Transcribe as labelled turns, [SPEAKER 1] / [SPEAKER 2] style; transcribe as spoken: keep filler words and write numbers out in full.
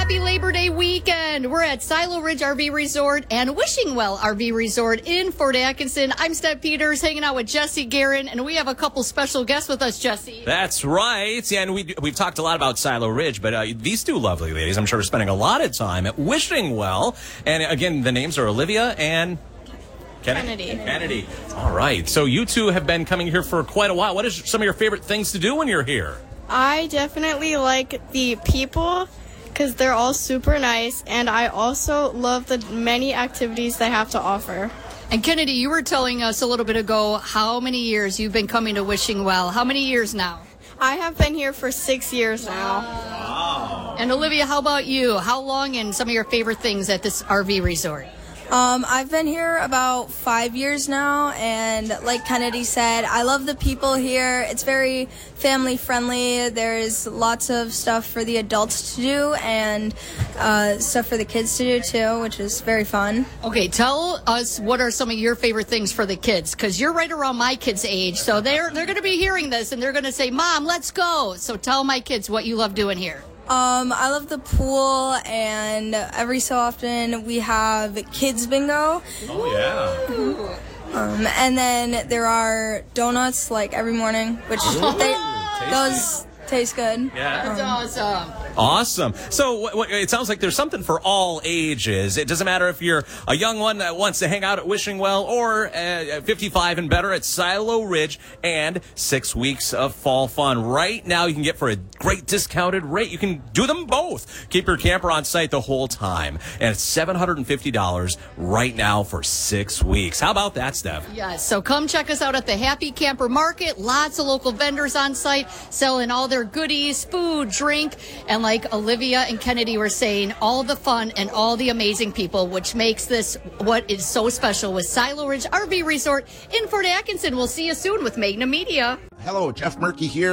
[SPEAKER 1] Happy Labor Day weekend. We're at Silo Ridge R V Resort and Wishing Well R V Resort in Fort Atkinson. I'm Steph Peters, hanging out with Jesse Guerin, and we have a couple special guests with us, Jesse.
[SPEAKER 2] That's right. Yeah, and we, we've talked a lot about Silo Ridge, but uh, these two lovely ladies, I'm sure, are spending a lot of time at Wishing Well. And again, the names are Olivia and...
[SPEAKER 1] Kennedy.
[SPEAKER 2] Kennedy. Kennedy. All right. So you two have been coming here for quite a while. What is some of your favorite things to do when you're here?
[SPEAKER 3] I definitely like the people because they're all super nice, and I also love the many activities they have to offer.
[SPEAKER 1] And Kennedy, you were telling us a little bit ago how many years you've been coming to Wishing Well. How many years now?
[SPEAKER 3] I have been here for six years now.
[SPEAKER 2] Wow.
[SPEAKER 1] And Olivia, how about you? How long and some of your favorite things at this R V resort?
[SPEAKER 4] Um, I've been here about five years now, and like Kennedy said, I love the people here. It's very family friendly. There's lots of stuff for the adults to do and uh, stuff for the kids to do too, which is very fun.
[SPEAKER 1] Okay, tell us what are some of your favorite things for the kids, because you're right around my kids' age, so they're they're going to be hearing this and they're going to say, "Mom, let's go." So tell my kids what you love doing here.
[SPEAKER 4] Um, I love the pool, and every so often we have kids bingo.
[SPEAKER 2] Oh, yeah.
[SPEAKER 4] Um, and then there are donuts like every morning, which they, those taste good.
[SPEAKER 2] Yeah.
[SPEAKER 1] That's awesome.
[SPEAKER 2] Awesome. So wh- wh- it sounds like there's something for all ages. It doesn't matter if you're a young one that wants to hang out at Wishing Well or uh, fifty-five and better at Silo Ridge, and six weeks of fall fun. Right now you can get for a great discounted rate. You can do them both. Keep your camper on site the whole time. And it's seven hundred fifty dollars right now for six weeks. How about that, Steph?
[SPEAKER 1] Yes, so come check us out at the Happy Camper Market. Lots of local vendors on site selling all their goodies, food, drink, and like Olivia and Kennedy were saying, all the fun and all the amazing people, which makes this what is so special with Silo Ridge R V Resort in Fort Atkinson. We'll see you soon with Magna Media.
[SPEAKER 5] Hello, Jeff Murky here.